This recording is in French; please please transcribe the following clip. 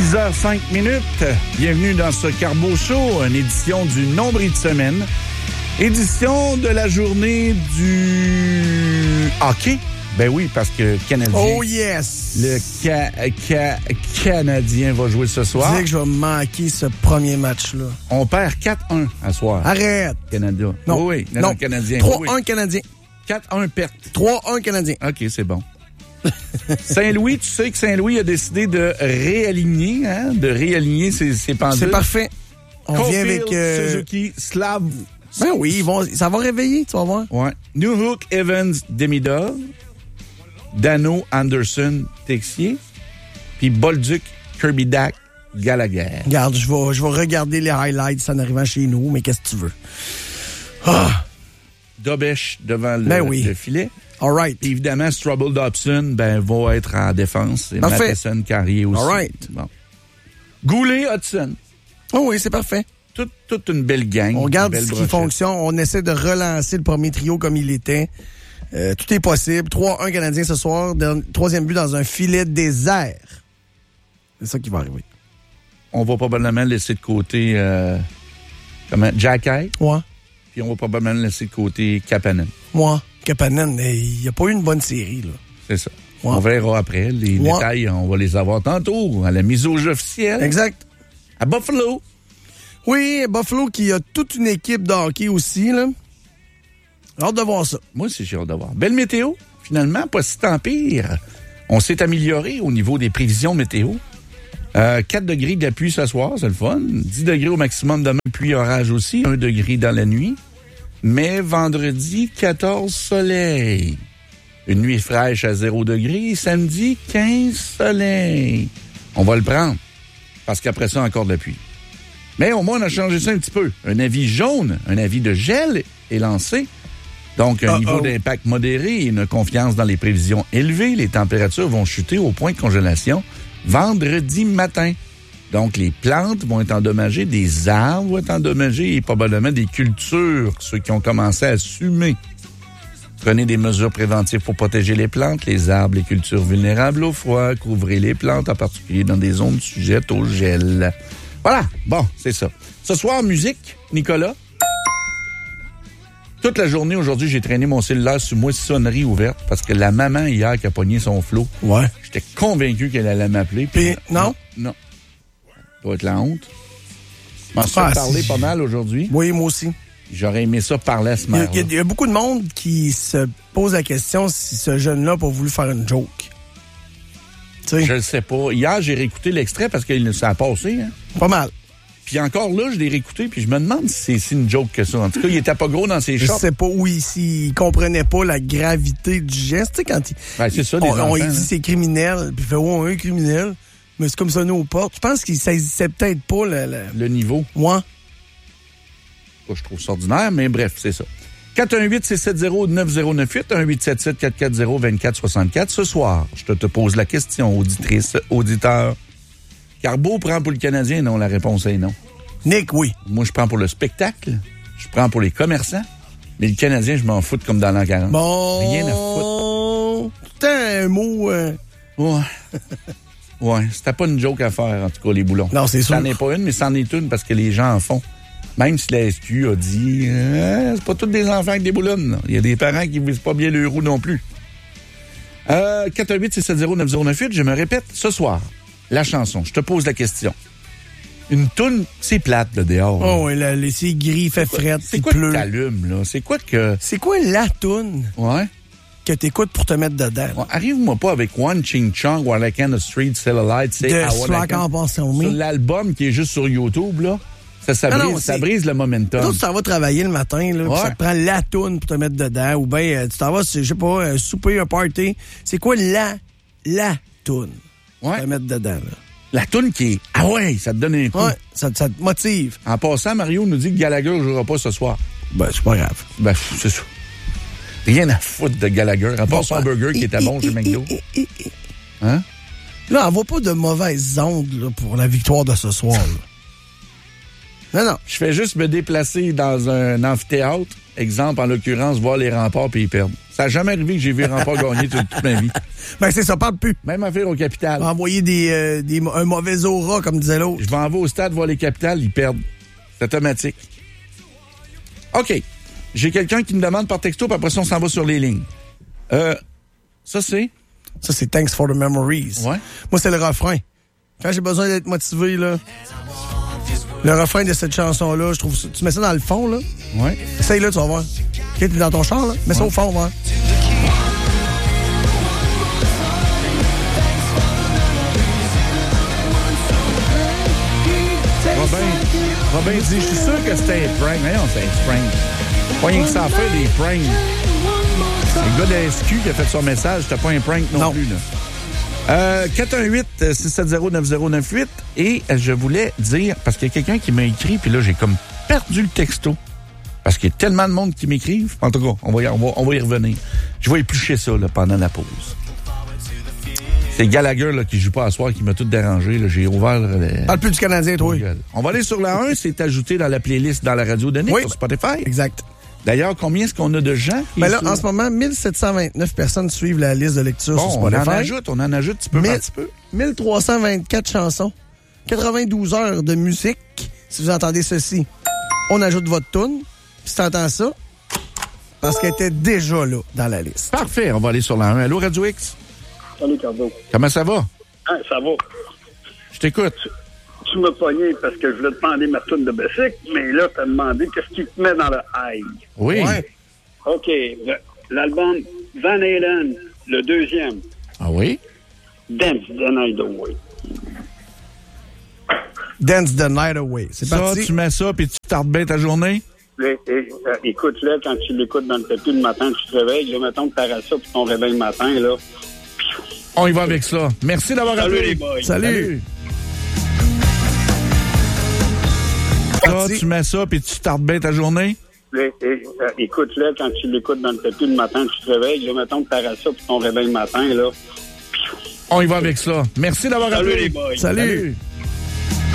6h05. Bienvenue dans ce Carbo Show, une édition du Nombril de semaine. Édition de la journée du hockey. Ben oui, parce que Canadien... Oh yes! Le Canadien va jouer ce soir. Tu sais que je vais manquer ce premier match-là. On perd 4-1 à soir. Arrête! Canada. Non. Oui, non. Canadien. 3-1 oui. Canadien. 4-1 perte. 3-1 Canadien. OK, c'est bon. Saint-Louis, tu sais que Saint-Louis a décidé de réaligner ses pendules. C'est parfait. On vient Caulfield, avec... Suzuki, Slav. Ben oui, ça va réveiller, tu vas voir. Ouais. Newhook, Evans, Demidov, Dano, Anderson, Texier, puis Bolduc, Kirby Dack, Gallagher. Regarde, je vais regarder les highlights en arrivant chez nous, mais qu'est-ce que tu veux? Ah! Dobesch devant le filet. All right. Puis évidemment, Strubble Dobson va être en défense. Et Matheson, Carrier aussi. All right. Bon. Goulet, Hudson. Oh oui, c'est parfait. Toute une belle gang. On regarde ce qui fonctionne. On essaie de relancer le premier trio comme il était. Tout est possible. 3-1 Canadien ce soir. Troisième but dans un filet désert. C'est ça qui va arriver. On va probablement laisser de côté Jack Eye. Ouais. Puis on va probablement laisser de côté Kapanen. Ouais. Kapanen, il n'y a pas eu une bonne série, là. C'est ça. Ouais. On verra après. Les détails, on va les avoir tantôt à la mise au jeu officielle. Exact. À Buffalo. Oui, Buffalo qui a toute une équipe de hockey aussi, là. Hâte de voir ça. Moi aussi, j'ai hâte de voir. Belle météo, finalement, pas si tant pire. On s'est amélioré au niveau des prévisions météo. 4 degrés de pluie ce soir, c'est le fun. 10 degrés au maximum demain, pluie, orage aussi. 1 degré dans la nuit. Mais vendredi, 14 soleil. Une nuit fraîche à 0 degré. Samedi, 15 soleil. On va le prendre. Parce qu'après ça, encore de la pluie. Mais au moins, on a changé ça un petit peu. Un avis jaune, un avis de gel est lancé. Donc, un niveau d'impact modéré et une confiance dans les prévisions élevées. Les températures vont chuter au point de congélation vendredi matin. Donc, les plantes vont être endommagées, des arbres vont être endommagés et probablement des cultures, ceux qui ont commencé à assumer. Prenez des mesures préventives pour protéger les plantes, les arbres, les cultures vulnérables au froid. Couvrez les plantes, en particulier dans des zones sujettes au gel. Voilà, bon, c'est ça. Ce soir, musique, Nicolas. Toute la journée, aujourd'hui, j'ai traîné mon cellulaire sur moissonnerie ouverte parce que la maman, hier, qui a pogné son flot, j'étais convaincu qu'elle allait m'appeler. Puis, non? Non. Ça doit être la honte. Je m'en suis parlé pas mal aujourd'hui. Oui, moi aussi. J'aurais aimé ça parler à ce matin. Il y a beaucoup de monde qui se pose la question si ce jeune-là a pas voulu faire une joke. T'sais. Je le sais pas. Hier, j'ai réécouté l'extrait parce que ça a passé. Hein? Pas mal. Puis encore là, je l'ai réécouté, puis je me demande si c'est si une joke que ça. En tout cas, il était pas gros dans ses shorts. Je sais pas, oui, s'il comprenait pas la gravité du geste. Tu sais, quand c'est ça, des enfants, on dit c'est criminel, puis il fait, un criminel, mais c'est comme ça, nous, aux portes. Je pense qu'il saisissait peut-être pas le niveau. Ouais. Je trouve ça ordinaire, mais bref, c'est ça. 418-670-9098, 1877-440-2464. Ce soir, je te pose la question, auditrice, auditeur. Carbo prend pour le Canadien? Non, la réponse est non. Nick, oui. Moi, je prends pour le spectacle. Je prends pour les commerçants. Mais le Canadien, je m'en fous comme dans l'an 40. Bon. Rien à foutre. T'as un mot... Ouais. Ouais, c'était pas une joke à faire, en tout cas, les boulons. Non, c'est sûr. C'en est pas une, mais c'en est une parce que les gens en font. Même si la SQ a dit, c'est pas tous des enfants avec des boulons. Il y a des parents qui visent pas bien le roux non plus. 418-670-9098, je me répète, ce soir, la chanson, je te pose la question. Une toune, c'est plate, là, dehors. Oh, oui, c'est gris, il fait frette, il pleut. C'est quoi que t'allumes, là? C'est quoi que... C'est quoi la toune? Ouais. Que t'écoutes pour te mettre dedans? Ouais, arrive-moi pas avec One Ching Chong, While I Can the Street, Still Alight, c'est de Slack en passant. Sur l'album qui est juste sur YouTube, là. Ça brise le momentum. Toi, tu t'en vas travailler le matin, là, ça te prend la toune pour te mettre dedans, ou bien tu t'en vas, je sais pas, un souper, un party. C'est quoi la toune pour te mettre dedans, là? La toune qui est... Ah ouais, ça te donne un coup. Ouais, ça te motive. En passant, Mario nous dit que Gallagher ne jouera pas ce soir. Ben, c'est pas grave. Ben, c'est ça. Rien à foutre de Gallagher, à part son burger qui était bon chez McDo. Hein? Là, envoie pas de mauvaises ondes là, pour la victoire de ce soir, là. Non. Je fais juste me déplacer dans un amphithéâtre. Exemple, en l'occurrence, voir les remparts puis ils perdent. Ça n'a jamais arrivé que j'ai vu Rempart gagner toute ma vie. Ben, c'est ça, parle plus. Même affaire au Capital. Envoyer un mauvais aura, comme disait l'autre. Je vais en au stade voir les Capitals, ils perdent. C'est automatique. OK. J'ai quelqu'un qui me demande par texto, puis après ça, on s'en va sur les lignes. Ça, c'est Thanks for the Memories. Ouais. Moi, c'est le refrain. Quand j'ai besoin d'être motivé, là, le refrain de cette chanson-là, je trouve ça... Tu mets ça dans le fond, là? Ouais. Essaye, là, tu vas voir. OK, t'es dans ton char, là? Mets ça au fond, voir. Robin dit, je suis sûr que c'était un prank. Mais non, c'est un prank. Pas rien que ça a fait des pranks. Le gars de la SQ qui a fait son message, c'était pas un prank non plus, là. 418-670-9098. Et je voulais dire, parce qu'il y a quelqu'un qui m'a écrit, puis là, j'ai comme perdu le texto. Parce qu'il y a tellement de monde qui m'écrivent. En tout cas, on va y revenir. Je vais éplucher ça là, pendant la pause. C'est Gallagher là, qui joue pas à soir, qui m'a tout dérangé. Là. J'ai ouvert... Parle plus du Canadien, toi. On va aller sur la 1. C'est ajouté dans la playlist dans la radio de Nick sur Spotify. Exact. D'ailleurs, combien est-ce qu'on a de gens? Ben là, en ce moment, 1729 personnes suivent la liste de lecture sur Spotify. On en ajoute petit peu par petit peu. 1324 chansons, 92 heures de musique. Si vous entendez ceci, on ajoute votre toune. Puis si t'entends ça, parce qu'elle était déjà là dans la liste. Parfait, on va aller sur la 1. Allô, Radio X? Salut, Cardo. Comment ça va? Ah, ça va. Je t'écoute. Tu m'as pogné parce que je voulais te demander ma toune de Bessic, mais là, t'as demandé qu'est-ce qui te met dans le high. Oui. Ouais. OK. L'album Van Halen, le deuxième. Ah oui? Dance the Night Away. Dance the Night Away. C'est Ça, parti. tu mets ça, puis tu startes bien ta journée? Écoute-le, quand tu l'écoutes dans le tapis le matin, tu te réveilles. Là, mettons que t'arrêtes ça pour ton réveil le matin, là. On y va avec ça. Merci d'avoir appelé. Salut, les boys. Salut. Ça, tu mets ça, puis tu startes bien ta journée? Écoute-le, quand tu l'écoutes dans le tapis le matin, tu te réveilles. Là, mettons que t'arrêtes ça pour ton réveil le matin, là. On y va avec ça. Merci d'avoir appelé. Salut, les boys. Salut.